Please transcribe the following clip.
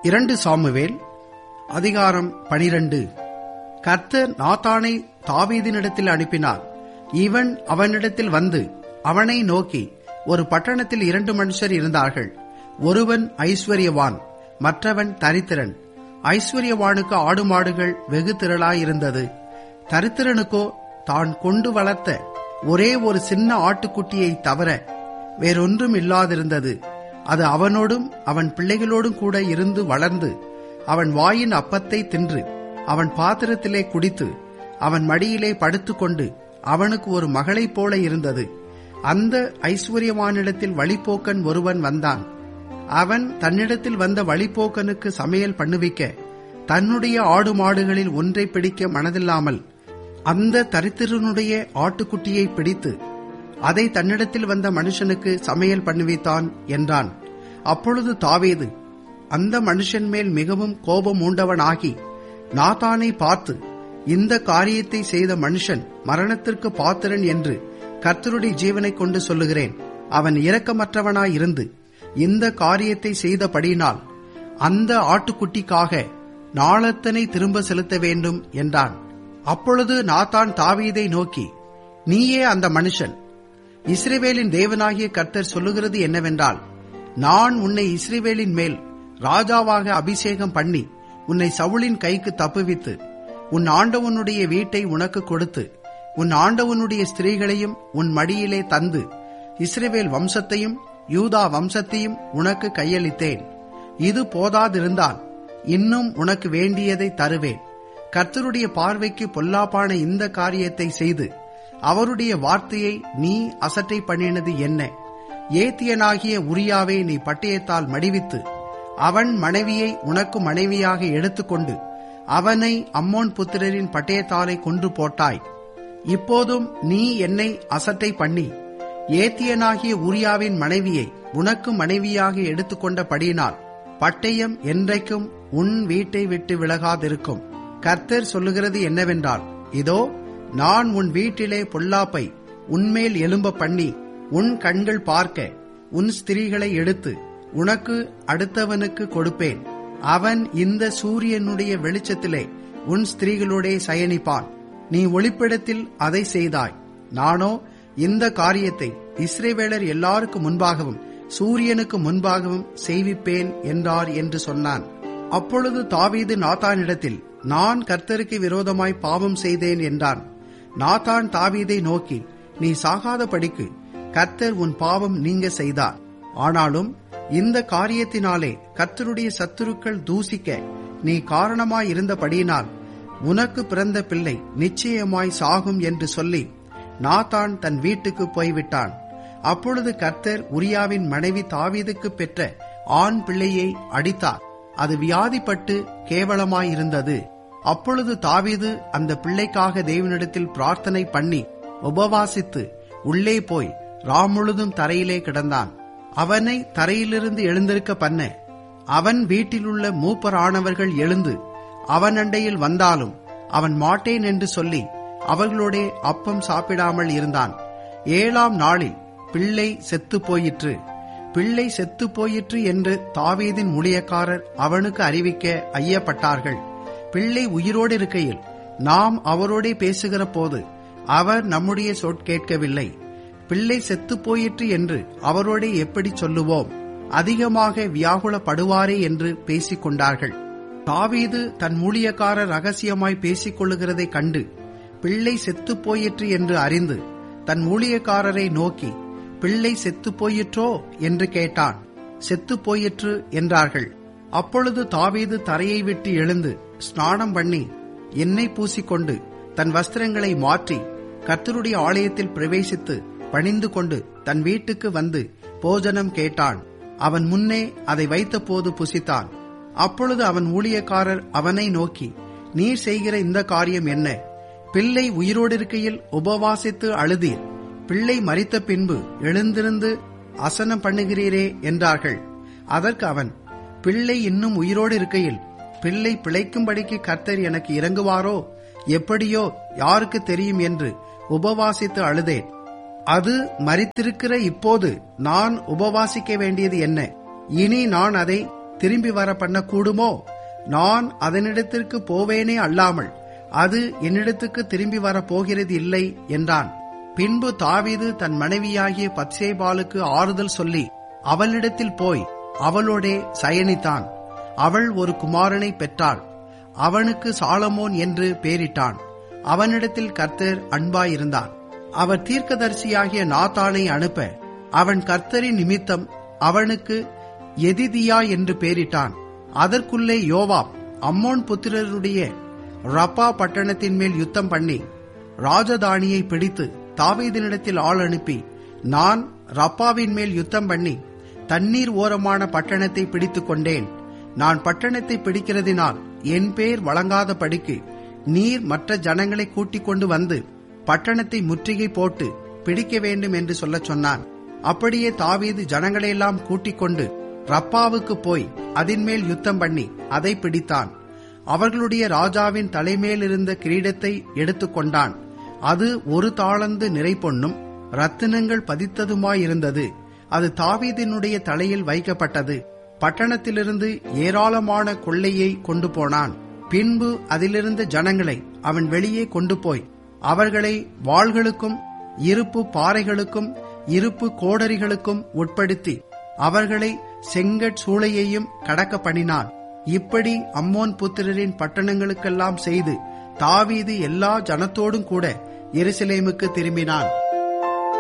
2 Samuel அதிகாரம் 12. கர்த்தர் நாத்தானை தாவீதினிடத்தில் அனுப்பினார். இவன் அவனிடத்தில் வந்து அவனை நோக்கி, ஒரு பட்டணத்தில் 2 மனுஷர் இருந்தார்கள். ஒருவன் ஐஸ்வர்யவான், மற்றவன் தரித்திரன். ஐஸ்வர்யவானுக்கு ஆடு மாடுகள் வெகு திரளாயிருந்தது. தரித்திரனுக்கோ தான் கொண்டு வளர்த்த ஒரே ஒரு சின்ன ஆட்டுக்குட்டியை தவிர வேறொன்றும் இல்லாதிருந்தது. அது அவனோடும் அவன் பிள்ளைகளோடும் கூட இருந்து வளர்ந்து அவன் வாயின் அப்பத்தை தின்று அவன் பாத்திரத்திலே குடித்து அவன் மடியிலே படுத்துக்கொண்டு அவனுக்கு ஒரு மகளைப் போல இருந்தது. அந்த ஐஸ்வர்யவானிடத்தில் வழிப்போக்கன் ஒருவன் வந்தான். அவன் தன்னிடத்தில் வந்த வழிப்போக்கனுக்கு சமையல் பண்ணுவிக்க தன்னுடைய ஆடு மாடுகளில் ஒன்றை பிடிக்க மனதில்லாமல் அந்த தரித்திரனுடைய ஆட்டுக்குட்டியை பிடித்து அதை தன்னிடத்தில் வந்த மனுஷனுக்கு சமையல் பண்ணுவித்தான் என்றான். அப்பொழுது தாவீது அந்த மனுஷன் மேல் மிகவும் கோபம் மூண்டவனாகி நாத்தானை பார்த்து, இந்த காரியத்தை செய்த மனுஷன் மரணத்திற்கு பாத்திரன் என்று கர்த்தருடைய ஜீவனை கொண்டு சொல்லுகிறேன். அவன் இரக்கமற்றவனாயிருந்து இந்த காரியத்தை செய்தபடியினால் அந்த ஆட்டுக்குட்டிக்காக நாளத்தனை திரும்ப செலுத்த வேண்டும் என்றான். அப்பொழுது நாத்தான் தாவீதை நோக்கி, நீயே அந்த மனுஷன். இஸ்ரவேலின் தேவனாகிய கர்த்தர் சொல்லுகிறது என்னவென்றால், நான் உன்னை இஸ்ரவேலின் மேல் ராஜாவாக அபிஷேகம் பண்ணி உன்னை சவுலின் கைக்கு தப்புவித்து உன் ஆண்டவனுடைய வீட்டை உனக்கு கொடுத்து உன் ஆண்டவனுடைய ஸ்திரீகளையும் உன் மடியிலே தந்து இஸ்ரவேல் வம்சத்தையும் யூதா வம்சத்தையும் உனக்கு கையளித்தேன். இது போதாதிருந்தால் இன்னும் உனக்கு வேண்டியதை தருவேன். கர்த்தருடைய பார்வைக்கு பொல்லாப்பான இந்த காரியத்தை செய்து அவருடைய வார்த்தையை நீ அசட்டை பண்ணினது என்ன? ஏத்தியனாகிய உரியாவை நீ பட்டயத்தால் மடிவித்து அவன் மனைவியை உனக்கு மனைவியாக எடுத்துக்கொண்டு அவனை அம்மோன் புத்திரரின் பட்டயத்தாலை கொன்று போட்டாய். இப்போதும் நீ என்னை அசட்டை பண்ணி ஏத்தியனாகிய உரியாவின் மனைவியை உனக்கு மனைவியாக எடுத்துக்கொண்டபடியினால் பட்டயம் என்றைக்கும் உன் வீட்டை விட்டு விலகாதிருக்கும். கர்த்தர் சொல்லுகிறது என்னவென்றால், இதோ நான் உன் வீட்டிலே பொல்லாப்பை உன்மேல் எழும்ப பண்ணி உன் கண்கள் பார்க்க உன் ஸ்திரீகளை எடுத்து உனக்கு அடுத்தவனுக்கு கொடுப்பேன். அவன் இந்த சூரியனுடைய வெளிச்சத்திலே உன் ஸ்திரீகளோடே சயனிப்பான். நீ ஒளிப்பிடத்தில் அதை செய்தாய். நானோ இந்த காரியத்தை இஸ்ரவேலர் எல்லாருக்கு முன்பாகவும் சூரியனுக்கு முன்பாகவும் செய்விப்பேன் என்றார் என்று சொன்னான். அப்பொழுது தாவீது நாத்தானிடத்தில், நான் கர்த்தருக்கு விரோதமாய் பாவம் செய்தேன் என்றான். நாத்தான் தாவீதை நோக்கி, நீ சாகாதபடிக்கு கர்த்தர் உன் பாவம் நீங்க செய்தார். ஆனாலும் இந்த காரியத்தினாலே கர்த்தருடைய சத்துருக்கள் தூசிக்க நீ காரணமாயிருந்தபடியினால் உனக்கு பிறந்த பிள்ளை நிச்சயமாய் சாகும் என்று சொல்லி நாத்தான் தன் வீட்டுக்கு போய்விட்டான். அப்பொழுது கர்த்தர் உரியாவின் மனைவி தாவீதுக்கு பெற்ற ஆண் பிள்ளையை அடித்தார். அது வியாதிப்பட்டு கேவலமாயிருந்தது. அப்பொழுது தாவீது அந்த பிள்ளைக்காக தேவனிடத்தில் பிரார்த்தனை பண்ணி உபவாசித்து உள்ளே போய் ராமுழுதும் தரையிலே கிடந்தான். அவனை தரையிலிருந்து எழுந்திருக்க பண்ண அவன் வீட்டிலுள்ள மூப்பரானவர்கள் எழுந்து அவன் அண்டையில் வந்தாலும் அவன் மாட்டேன் என்று சொல்லி அவர்களோடே அப்பம் சாப்பிடாமல் இருந்தான். 7ஆம் நாளில் பிள்ளை செத்து போயிற்று. பிள்ளை செத்து போயிற்று என்று தாவீதின் ஊழியக்காரர் அவனுக்கு அறிவிக்க ஐயப்பட்டார்கள். பிள்ளை உயிரோடு இருக்கையில் நாம் அவரோடே பேசுகிற போது அவர் நம்முடைய சொற்கேட்கவில்லை. பிள்ளை செத்து போயிற்று என்று அவரோடே எப்படி சொல்லுவோம்? அதிகமாக வியாகுலப்படுவாரே என்று பேசிக் கொண்டார்கள். தாவீது தன் ஊழியக்காரர் ரகசியமாய் பேசிக் கொள்ளுகிறதை கண்டு பிள்ளை செத்து போயிற்று என்று அறிந்து தன் ஊழியக்காரரை நோக்கி, பிள்ளை செத்து போயிற்றோ என்று கேட்டான். செத்து போயிற்று என்றார்கள். அப்பொழுது தாவீது தரையை விட்டு எழுந்து ஸ்நானம் பண்ணி எண்ணெய் பூசிக்கொண்டு தன் வஸ்திரங்களை மாற்றி கர்த்தருடைய ஆலயத்தில் பிரவேசித்து பணிந்து கொண்டு தன் வீட்டுக்கு வந்து போஜனம் கேட்டான். அவன் முன்னே அதை வைத்த போது புசித்தான். அப்பொழுது அவன் ஊழியக்காரர் அவனை நோக்கி, நீர் செய்கிற இந்த காரியம் என்ன? பிள்ளை உயிரோடு இருக்கையில் உபவாசித்து அழுதீர், பிள்ளை மரித்த பின்பு எழுந்திருந்து அசனம் பண்ணுகிறீரே என்றார்கள். அதற்கு அவன், பிள்ளை இன்னும் உயிரோடு இருக்கையில் பிள்ளை பிழைக்கும்படிக்கு கர்த்தர் எனக்கு இறங்குவாரோ எப்படியோ யாருக்கு தெரியும் என்று உபவாசித்து அழுதேன். அது மரித்திருக்கிற இப்போது நான் உபவாசிக்க வேண்டியது என்ன? இனி நான் அதை திரும்பி வர பண்ண கூடுமோ? நான் அதனிடத்திற்கு போவேனே அல்லாமல் அது என்னிடத்துக்கு திரும்பி வர போகிறது இல்லை என்றான். பின்பு தாவீது தன் மனைவியாகிய பத்சேபாளுக்கு ஆறுதல் சொல்லி அவளிடத்தில் போய் அவளோடே சயனித்தான். அவள் ஒரு குமாரனை பெற்றாள். அவனுக்கு சாலமோன் என்று பெயரிட்டான். அவனிடத்தில் கர்த்தர் அன்பாயிருந்தார். அவர் தீர்க்கதரிசியாகிய நாத்தானை அனுப்ப அவன் கர்த்தரின் நிமித்தம் அவனுக்கு எதிதியா என்று பெயரிட்டான். அதற்குள்ளே யோவாப் அம்மோன் புத்திரருடைய ரப்பா பட்டணத்தின் மேல் யுத்தம் பண்ணி ராஜதானியை பிடித்து தாவீதினிடத்தில் ஆள் அனுப்பி, நான் ரப்பாவின் மேல் யுத்தம் பண்ணி தண்ணீர் ஓரமான பட்டணத்தை பிடித்துக் கொண்டேன். நான் பட்டணத்தை பிடிக்கிறதினால் என் பேர் வழங்காத படிக்கு நீர் மற்ற ஜனங்களை கூட்டிக் கொண்டு வந்து பட்டணத்தை முற்றுகை போட்டு பிடிக்க வேண்டும் என்று சொல்லச் சொன்னான். அப்படியே தாவீது ஜனங்களையெல்லாம் கூட்டிக் கொண்டு ரப்பாவுக்கு போய் அதன் மேல் யுத்தம் பண்ணி அதை பிடித்தான். அவர்களுடைய ராஜாவின் தலைமேல் இருந்த கிரீடத்தை எடுத்துக்கொண்டான். அது 1 தாலந்து நிறை பொன்னும் ரத்தினங்கள் பதித்ததுமாயிருந்தது. அது தாவீதினுடைய தலையில் வைக்கப்பட்டது. பட்டணத்திலிருந்து ஏராளமான கொள்ளையை கொண்டு போனான். பின்பு அதிலிருந்த ஜனங்களை அவன் வெளியே கொண்டு போய் அவர்களை வாள்களுக்கும் இருப்பு பாறைகளுக்கும் இருப்பு கோடரிகளுக்கும் உட்படுத்தி அவர்களை செங்கட்சூளையையும் கடக்க பண்ணினான். இப்படி அம்மோன் புத்திரரின் பட்டணங்களுக்கெல்லாம் செய்து தாவீது எல்லா ஜனத்தோடும் கூட எருசலேமுக்கு திரும்பினான்.